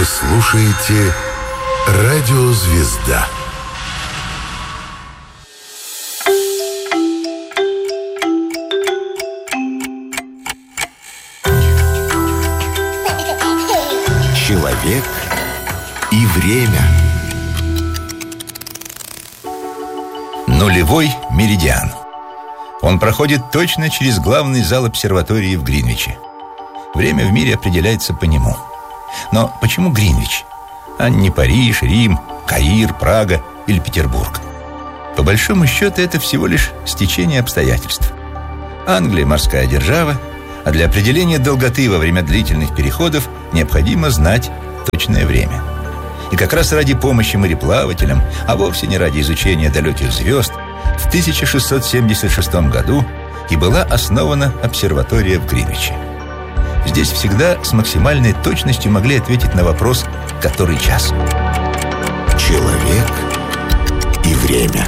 Вы слушаете «Радио Звезда». Человек и время. Нулевой меридиан. Он проходит точно через главный зал обсерватории в Гринвиче. Время в мире определяется по нему. Но почему Гринвич, а не Париж, Рим, Каир, Прага или Петербург? По большому счету это всего лишь стечение обстоятельств. Англия – морская держава, а для определения долготы во время длительных переходов необходимо знать точное время. И как раз ради помощи мореплавателям, а вовсе не ради изучения далеких звезд, в 1676 году и была основана обсерватория в Гринвиче. Здесь всегда с максимальной точностью могли ответить на вопрос «который час?». Человек и время.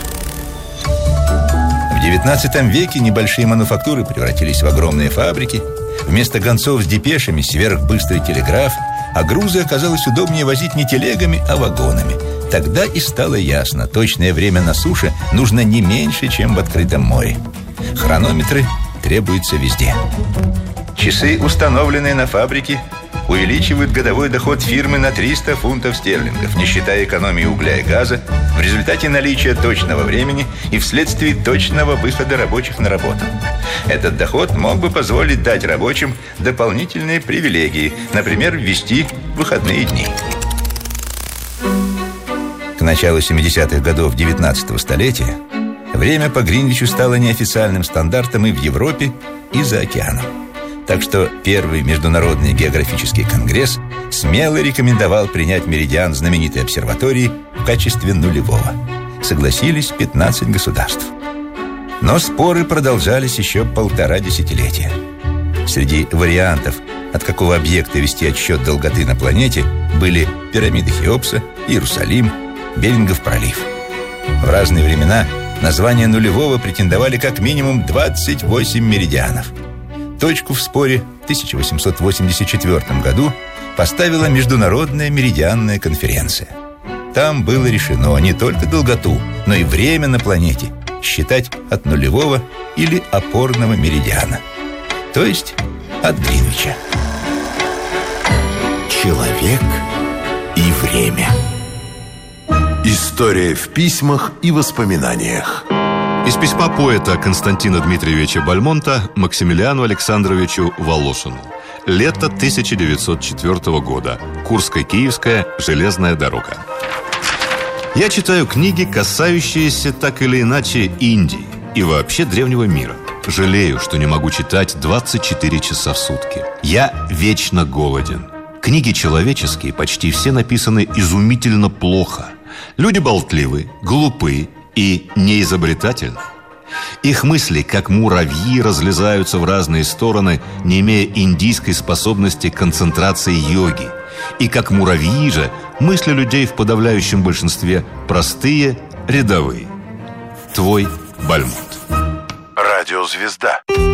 В XIX веке небольшие мануфактуры превратились в огромные фабрики. Вместо гонцов с депешами сверхбыстрый телеграф, а грузы оказалось удобнее возить не телегами, а вагонами. Тогда и стало ясно, точное время на суше нужно не меньше, чем в открытом море. Хронометры требуются везде. Часы, установленные на фабрике, увеличивают годовой доход фирмы на 300 фунтов стерлингов, не считая экономии угля и газа, в результате наличия точного времени и вследствие точного выхода рабочих на работу. Этот доход мог бы позволить дать рабочим дополнительные привилегии, например, ввести выходные дни. К началу 70-х годов 19-го столетия время по Гринвичу стало неофициальным стандартом и в Европе, и за океаном. Так что Первый международный географический конгресс смело рекомендовал принять меридиан знаменитой обсерватории в качестве нулевого. Согласились 15 государств. Но споры продолжались еще 1,5 десятилетия. Среди вариантов, от какого объекта вести отсчет долготы на планете, были пирамиды Хеопса, Иерусалим, Берингов пролив. В разные времена название нулевого претендовали как минимум 28 меридианов. Точку в споре в 1884 году поставила Международная меридианная конференция. Там было решено не только долготу, но и время на планете считать от нулевого или опорного меридиана, то есть от Гринвича. Человек и время. История в письмах и воспоминаниях. Из письма поэта Константина Дмитриевича Бальмонта Максимилиану Александровичу Волошину. Лето 1904 года. Курско-Киевская железная дорога. Я читаю книги, касающиеся так или иначе Индии и вообще древнего мира. Жалею, что не могу читать 24 часа в сутки. Я вечно голоден. Книги человеческие почти все написаны изумительно плохо. Люди болтливы, глупы и неизобретательны. Их мысли, как муравьи, разлезаются в разные стороны, не имея индийской способности концентрации йоги. И как муравьи же, мысли людей в подавляющем большинстве простые, рядовые. Твой Бальмонт. Радио Звезда.